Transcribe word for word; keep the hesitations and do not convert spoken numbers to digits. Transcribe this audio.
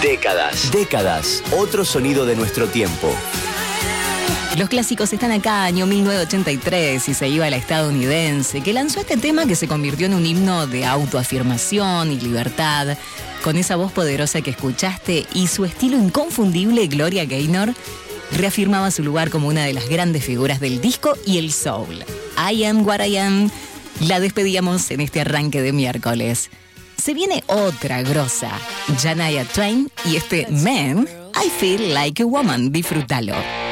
Décadas. Décadas. Otro sonido de nuestro tiempo. Los clásicos están acá, año mil novecientos ochenta y tres, y se iba a la estadounidense, que lanzó este tema que se convirtió en un himno de autoafirmación y libertad. Con esa voz poderosa que escuchaste y su estilo inconfundible, Gloria Gaynor reafirmaba su lugar como una de las grandes figuras del disco y el soul. I Am What I Am. La despedíamos en este arranque de miércoles. Se viene otra grosa, Shania Twain y este Man, I Feel Like a Woman. Disfrútalo.